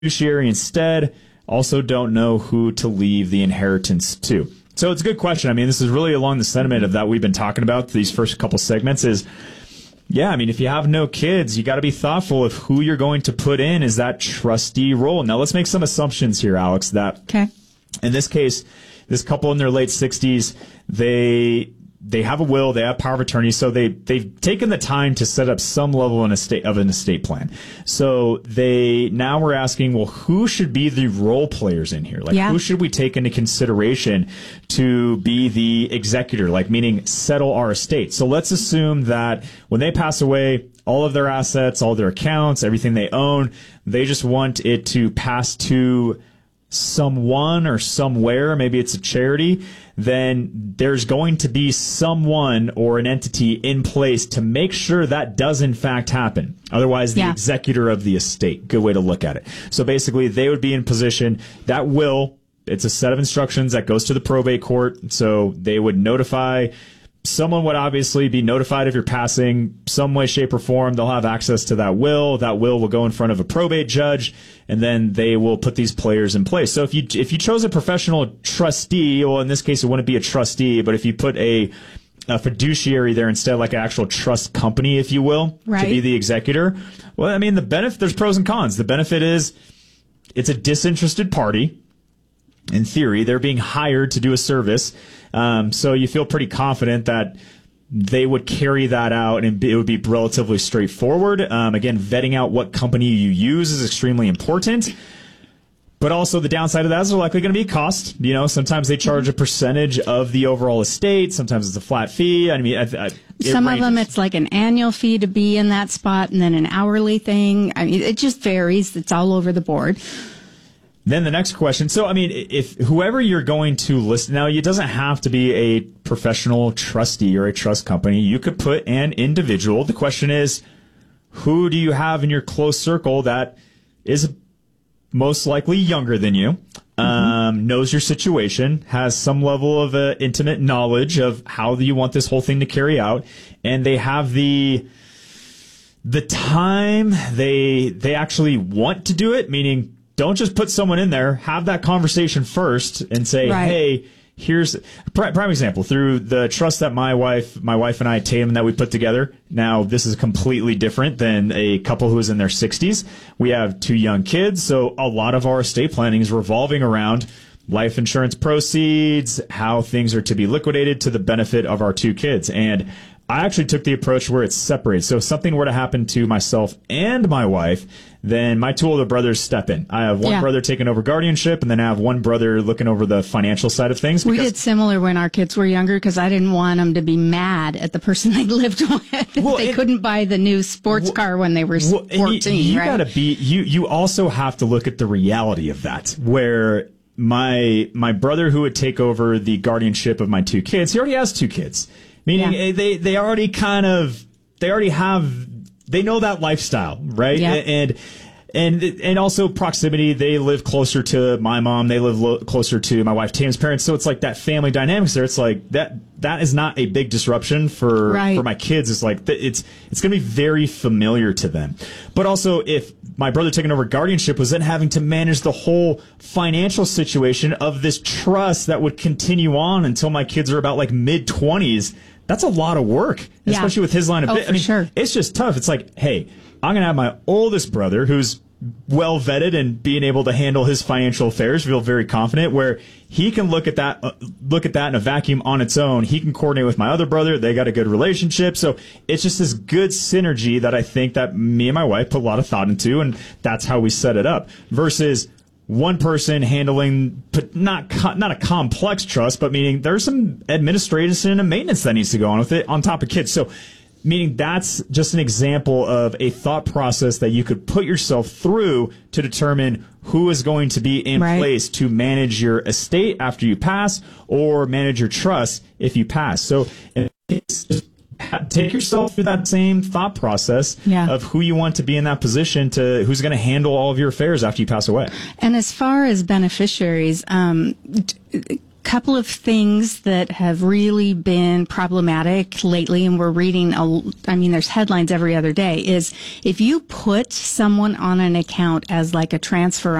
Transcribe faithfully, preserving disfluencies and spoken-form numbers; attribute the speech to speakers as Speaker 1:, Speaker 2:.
Speaker 1: fiduciary instead. Also don't know who to leave the inheritance to. So it's a good question. I mean, this is really along the sentiment of that we've been talking about these first couple segments is, yeah, I mean, if you have no kids, you got to be thoughtful of who you're going to put in as that trustee role. Now, let's make some assumptions here, Alex, that
Speaker 2: okay.
Speaker 1: In this case, this couple in their late sixties, they they have a will, they have power of attorney, so they they've taken the time to set up some level of an estate of an estate plan. So they now we're asking, well, who should be the role players in here? Like,
Speaker 2: yeah.
Speaker 1: who should we take into consideration to be the executor? Like, meaning settle our estate. So let's assume that when they pass away, all of their assets, all their accounts, everything they own, they just want it to pass to someone or somewhere, maybe it's a charity, then there's going to be someone or an entity in place to make sure that does in fact happen. Otherwise, the
Speaker 2: yeah.
Speaker 1: executor of the estate. Good way to look at it. So basically, they would be in position. That will, it's a set of instructions that goes to the probate court. So they would notify. Someone would obviously be notified if you're passing some way, shape, or form. They'll have access to that will. That will will go in front of a probate judge, and then they will put these players in place. So if you if you chose a professional trustee, well, in this case, it wouldn't be a trustee, but if you put a, a fiduciary there instead, like an actual trust company, if you will,
Speaker 2: right.
Speaker 1: to be the executor, well, I mean, the benefit, there's pros and cons. The benefit is it's a disinterested party. In theory, they're being hired to do a service. Um, so you feel pretty confident that they would carry that out and it would be relatively straightforward. Um, again, vetting out what company you use is extremely important. But also the downside of that is they're likely going to be cost. You know, sometimes they charge a percentage of the overall estate. Sometimes it's a flat fee. I mean, I, I,
Speaker 2: some
Speaker 1: ranges.
Speaker 2: of them it's like an annual fee to be in that spot and then an hourly thing. I mean, it just varies. It's all over the board.
Speaker 1: Then the next question. So, I mean, if whoever you're going to list now, it doesn't have to be a professional trustee or a trust company. You could put an individual. The question is, who do you have in your close circle that is most likely younger than you, mm-hmm. um, knows your situation, has some level of uh, intimate knowledge of how you want this whole thing to carry out, and they have the the time. They they actually want to do it, meaning. Don't just put someone in there. Have that conversation first and say,
Speaker 2: right.
Speaker 1: hey, here's prime, prime example through the trust that my wife, my wife and I, Tatum, that we put together. Now, this is completely different than a couple who is in their sixties. We have two young kids, so a lot of our estate planning is revolving around life insurance proceeds, how things are to be liquidated to the benefit of our two kids. And I actually took the approach where it's separated. So if something were to happen to myself and my wife, then my two older brothers step in. I have one
Speaker 2: yeah.
Speaker 1: brother taking over guardianship, and then I have one brother looking over the financial side of things.
Speaker 2: We did similar when our kids were younger because I didn't want them to be mad at the person they lived with.
Speaker 1: Well,
Speaker 2: they
Speaker 1: it,
Speaker 2: couldn't buy the new sports well, car when they were well, fourteen,
Speaker 1: you, you
Speaker 2: right?
Speaker 1: gotta be, you, you also have to look at the reality of that, where my my brother who would take over the guardianship of my two kids, he already has two kids. Meaning yeah. they, they already kind of, they already have, they know that lifestyle, right?
Speaker 2: Yeah.
Speaker 1: And, and, and also proximity. They live closer to my mom. They live lo- closer to my wife, Tam's parents. So it's like that family dynamics there. It's like that, that is not a big disruption for,
Speaker 2: right.
Speaker 1: for my kids. It's like, it's, it's going to be very familiar to them. But also if my brother taking over guardianship was then having to manage the whole financial situation of this trust that would continue on until my kids are about like mid twenties. That's a lot of work,
Speaker 2: yeah.
Speaker 1: especially with his line of
Speaker 2: oh,
Speaker 1: business. I mean,
Speaker 2: sure.
Speaker 1: it's just tough. It's like, hey, I'm going to have my oldest brother who's well vetted and being able to handle his financial affairs, feel very confident, where he can look at that, uh, look at that in a vacuum on its own. He can coordinate with my other brother. They got a good relationship. So it's just this good synergy that I think that me and my wife put a lot of thought into, and that's how we set it up versus one person handling not co- not a complex trust, but meaning there's some administration and maintenance that needs to go on with it on top of kids. So meaning that's just an example of a thought process that you could put yourself through to determine who is going to be in
Speaker 2: right.
Speaker 1: place to manage your estate after you pass or manage your trust if you pass. So it's just take yourself through that same thought process
Speaker 2: yeah.
Speaker 1: of who you want to be in that position to who's going to handle all of your affairs after you pass away.
Speaker 2: And as far as beneficiaries, um, couple of things that have really been problematic lately, and we're reading, a, I mean, there's headlines every other day, is if you put someone on an account as like a transfer